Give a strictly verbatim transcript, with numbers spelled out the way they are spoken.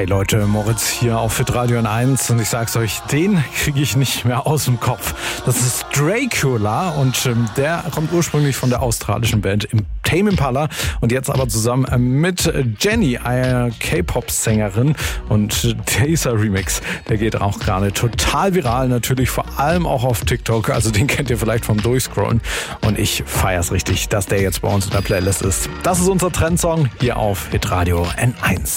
Hey Leute, Moritz hier auf Hitradio N eins und ich sag's euch, den kriege ich nicht mehr aus dem Kopf. Das ist Dracula und ähm, der kommt ursprünglich von der australischen Band Tame Impala und jetzt aber zusammen äh, mit Jenny, einer K-Pop-Sängerin, und dieser Remix, der geht auch gerade total viral, natürlich vor allem auch auf TikTok, also den kennt ihr vielleicht vom Durchscrollen und ich feier's richtig, dass der jetzt bei uns in der Playlist ist. Das ist unser Trendsong hier auf Hitradio N eins.